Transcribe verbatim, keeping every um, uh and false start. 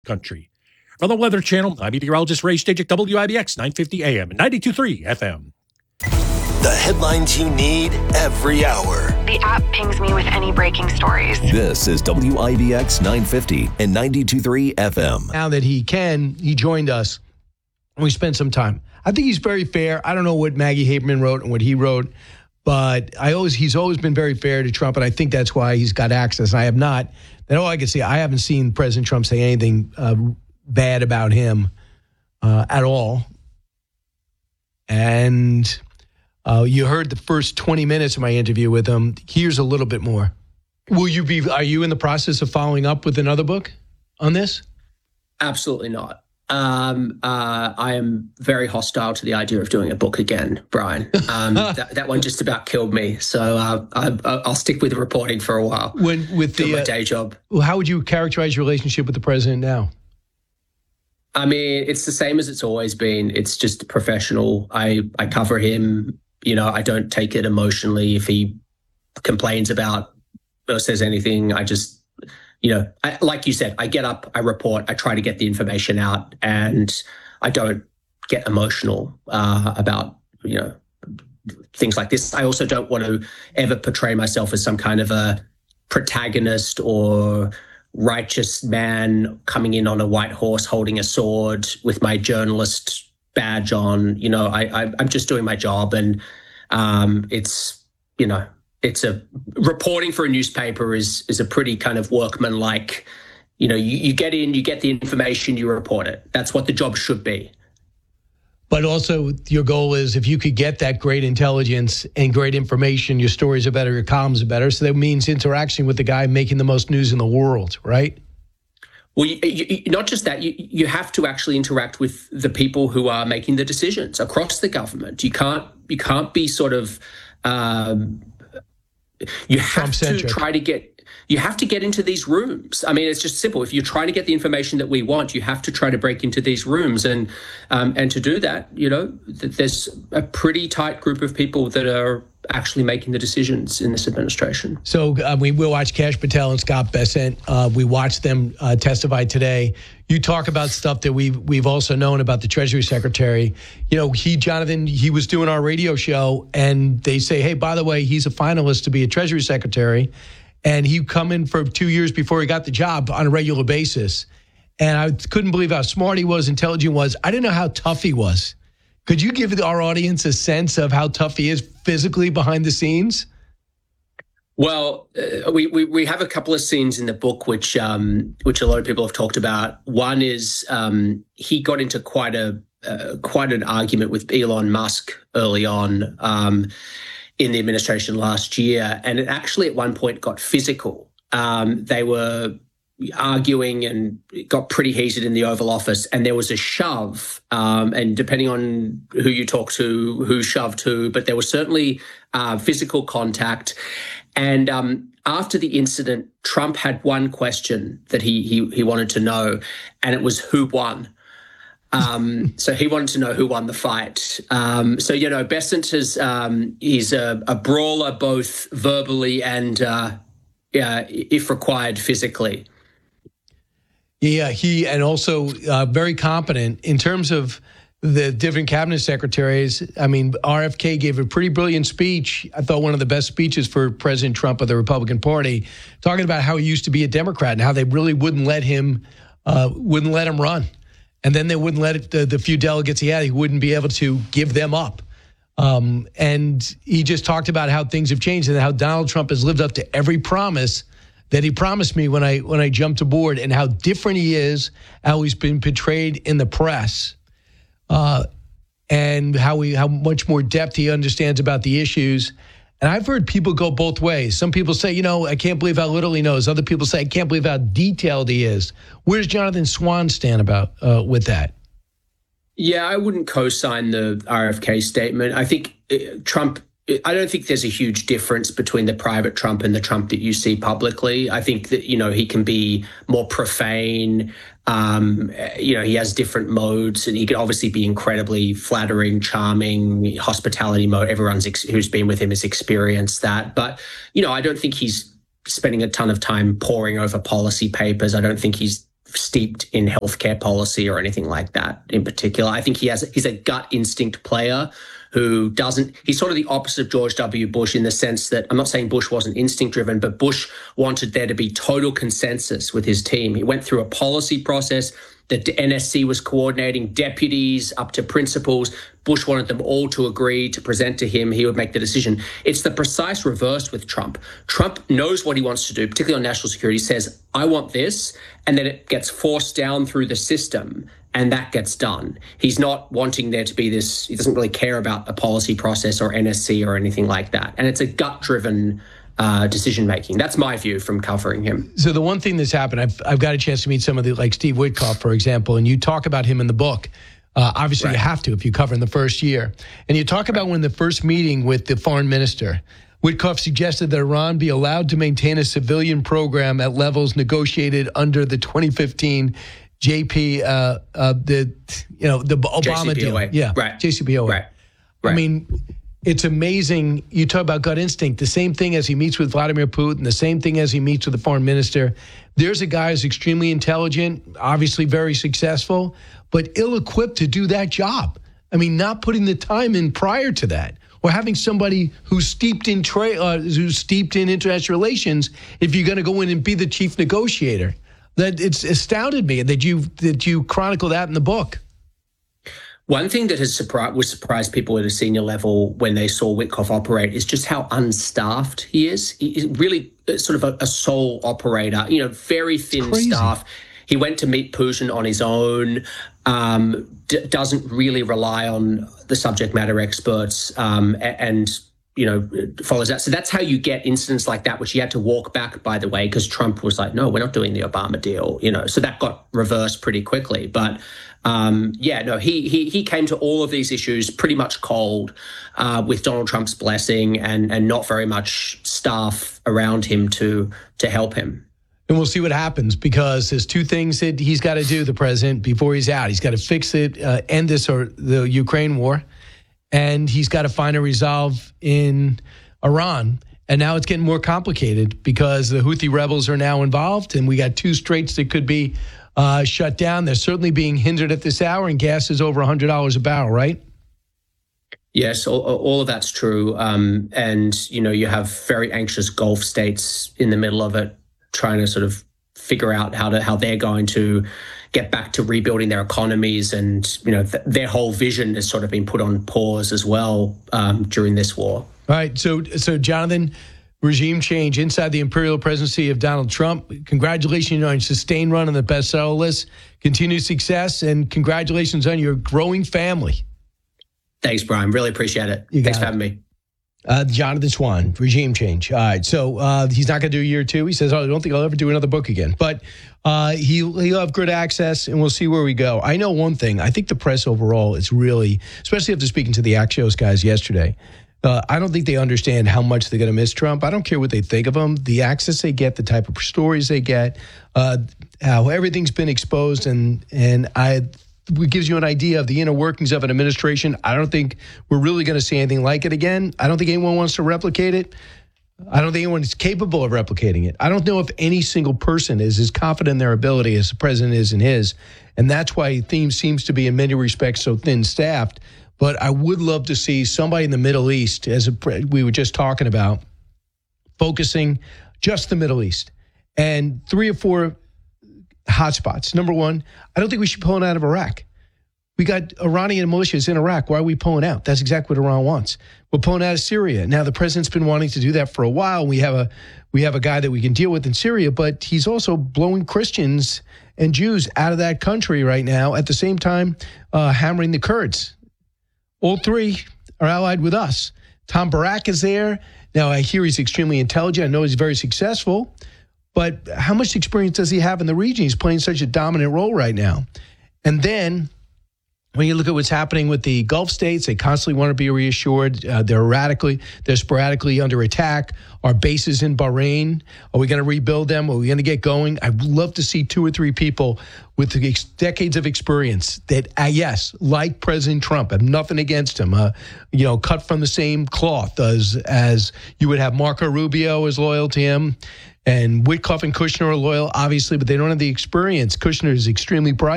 country. From the Weather Channel, I'm meteorologist Ray Stajic, W I B X nine fifty A M and ninety-two point three F M. The headlines you need every hour. The app pings me with any breaking stories. This is W I B X nine fifty and ninety-two point three F M. Now that he can, he joined us. We spent some time. I think he's very fair. I don't know what Maggie Haberman wrote and what he wrote, but I always he's always been very fair to Trump, and I think that's why he's got access. I have not. That all I can say, I haven't seen President Trump say anything uh, bad about him uh, at all. And uh, you heard the first twenty minutes of my interview with him. Here's a little bit more. Will you be? Are you in the process of following up with another book on this? Absolutely not. Um, uh, I am very hostile to the idea of doing a book again, Brian. Um, that, that one just about killed me. So uh, I, I'll stick with reporting for a while. When with the my day job. Well, how would you characterize your relationship with the president now? I mean, it's the same as it's always been. It's just professional. I, I cover him. You know, I don't take it emotionally. If he complains about or says anything, I just, you know, I, like you said, I get up, I report, I try to get the information out, and I don't get emotional uh, about, you know, things like this. I also don't want to ever portray myself as some kind of a protagonist or righteous man coming in on a white horse holding a sword with my journalist badge on. You know, I, I, I'm just doing my job, and um, it's, you know, it's a reporting for a newspaper is is a pretty kind of workmanlike, you know, you, you get in, you get the information, you report it. That's what the job should be. But also your goal is if you could get that great intelligence and great information, your stories are better, your columns are better. So that means interaction with the guy making the most news in the world, right? Well, you, you, not just that, you, you have to actually interact with the people who are making the decisions across the government. You can't, you can't be sort of, um, you have to try to get, you have to get into these rooms. I mean, it's just simple. If you're trying to get the information that we want, you have to try to break into these rooms. And um, and to do that, you know, th- there's a pretty tight group of people that are actually making the decisions in this administration. So uh, we will watch Kash Patel and Scott Bessent. Uh, we watched them uh, testify today. You talk about stuff that we've, we've also known about the Treasury Secretary. You know, he, Jonathan, he was doing our radio show, and they say, hey, by the way, he's a finalist to be a Treasury Secretary. And he'd come in for two years before he got the job on a regular basis. And I couldn't believe how smart he was, intelligent was. I didn't know how tough he was. Could you give our audience a sense of how tough he is physically behind the scenes? Well, uh, we, we we have a couple of scenes in the book which um, which a lot of people have talked about. One is um, he got into quite a uh, quite an argument with Elon Musk early on um, in the administration last year, and it actually at one point got physical. Um, they were arguing and it got pretty heated in the Oval Office, and there was a shove, um, and depending on who you talk to, who shoved who, but there was certainly uh, physical contact. And um, after the incident, Trump had one question that he he he wanted to know, and it was who won. Um, so he wanted to know who won the fight. Um, so, you know, Bessent is um, he's a, a brawler both verbally and, uh, uh, if required, physically. Yeah, he and also uh, very competent in terms of the different cabinet secretaries. I mean, R F K gave a pretty brilliant speech. I thought one of the best speeches for President Trump of the Republican Party, talking about how he used to be a Democrat and how they really wouldn't let him uh, wouldn't let him run. And then they wouldn't let it, the, the few delegates he had, he wouldn't be able to give them up. Um, and he just talked about how things have changed and how Donald Trump has lived up to every promise that he promised me when I when I jumped aboard, and how different he is, how he's been portrayed in the press, uh, and how he how much more depth he understands about the issues. And I've heard people go both ways. Some people say, you know, I can't believe how little he knows. Other people say, I can't believe how detailed he is. Where's Jonathan Swan stand about uh, with that? Yeah, I wouldn't co-sign the R F K statement. I think uh, Trump, I don't think there's a huge difference between the private Trump and the Trump that you see publicly. I think that, you know, he can be more profane. Um, you know, he has different modes, and he can obviously be incredibly flattering, charming, hospitality mode. Everyone's ex- who's been with him has experienced that. But, you know, I don't think he's spending a ton of time poring over policy papers. I don't think he's steeped in healthcare policy or anything like that in particular. I think he has he's a gut instinct player who doesn't, he's sort of the opposite of George W. Bush in the sense that, I'm not saying Bush wasn't instinct driven, but Bush wanted there to be total consensus with his team. He went through a policy process. The N S C was coordinating deputies up to principals. Bush wanted them all to agree to present to him. He would make the decision. It's the precise reverse with Trump. Trump knows what he wants to do, particularly on national security. He says, I want this, and then it gets forced down through the system, and that gets done. He's not wanting there to be this, he doesn't really care about a policy process or N S C or anything like that. And it's a gut-driven Uh, decision making. That's my view from covering him. So the one thing that's happened, I've I've got a chance to meet some of the, like Steve Witkoff, for example, and you talk about him in the book. Uh, obviously, right. you have to if you cover in the first year. And you talk about when the first meeting with the foreign minister, Witkoff suggested that Iran be allowed to maintain a civilian program at levels negotiated under the twenty fifteen J P, uh, uh, the you know the Obama J C P O A. deal, yeah, right, J C P O A. Right, right. I mean. It's amazing. You talk about gut instinct, the same thing as he meets with Vladimir Putin, the same thing as he meets with the foreign minister. There's a guy who's extremely intelligent, obviously very successful, but ill-equipped to do that job. I mean, not putting the time in prior to that, or having somebody who's steeped in tra- uh, who's steeped in international relations. If you're going to go in and be the chief negotiator, that it's astounded me that you that you chronicle that in the book. One thing that has surprised was surprised people at a senior level when they saw Witkoff operate is just how unstaffed he is. He's really sort of a, a sole operator, you know, very thin staff. He went to meet Putin on his own, um, d- doesn't really rely on the subject matter experts, um, and, and, you know, follows that. So that's how you get incidents like that, which he had to walk back, by the way, because Trump was like, no, we're not doing the Obama deal, you know. So that got reversed pretty quickly. But Um, yeah, no, he he he came to all of these issues pretty much cold, uh, with Donald Trump's blessing and and not very much staff around him to to help him. And we'll see what happens, because there's two things that he's got to do, the president, before he's out. He's got to fix it, uh, end this or the Ukraine war, and he's got to find a resolve in Iran. And now it's getting more complicated because the Houthi rebels are now involved, and we got two straits that could be Uh, shut down. They're certainly being hindered at this hour, and gas is over one hundred dollars a barrel, right? Yes, all, all of that's true. Um, and, you know, you have very anxious Gulf states in the middle of it trying to sort of figure out how to how they're going to get back to rebuilding their economies. And, you know, th- their whole vision has sort of been put on pause as well um, during this war. All right. So, so Jonathan, regime change inside the imperial presidency of Donald Trump. Congratulations on your sustained run on the bestseller list. Continued success, and congratulations on your growing family. Thanks, Brian. Really appreciate it. You Thanks got for having me. Uh, Jonathan Swan, regime change. All right. So uh, he's not going to do a year two. He says, oh, I don't think I'll ever do another book again. But uh, he, he'll have good access, and we'll see where we go. I know one thing. I think the press overall is really, especially after speaking to the Axios guys yesterday, Uh, I don't think they understand how much they're going to miss Trump. I don't care what they think of him. The access they get, the type of stories they get, uh, how everything's been exposed, and and I it gives you an idea of the inner workings of an administration. I don't think we're really going to see anything like it again. I don't think anyone wants to replicate it. I don't think anyone is capable of replicating it. I don't know if any single person is as confident in their ability as the president is in his, and that's why the theme seems to be in many respects so thin-staffed. But I would love to see somebody in the Middle East, as a, we were just talking about, focusing just the Middle East. And three or four hotspots. Number one, I don't think we should pull out of Iraq. We got Iranian militias in Iraq. Why are we pulling out? That's exactly what Iran wants. We're pulling out of Syria. Now, the president's been wanting to do that for a while. We have a we have a guy that we can deal with in Syria, but he's also blowing Christians and Jews out of that country right now, at the same time uh, hammering the Kurds. All three are allied with us. Tom Barak is there. Now, I hear he's extremely intelligent. I know he's very successful. But how much experience does he have in the region? He's playing such a dominant role right now. And then when you look at what's happening with the Gulf states, they constantly want to be reassured. Uh, they're erratically, they're sporadically under attack. Our bases in Bahrain, are we going to rebuild them? Are we going to get going? I'd love to see two or three people with the ex- decades of experience that, uh, yes, like President Trump, have nothing against him, uh, you know, cut from the same cloth as, as you would have Marco Rubio is loyal to him. And Witkoff and Kushner are loyal, obviously, but they don't have the experience. Kushner is extremely bright.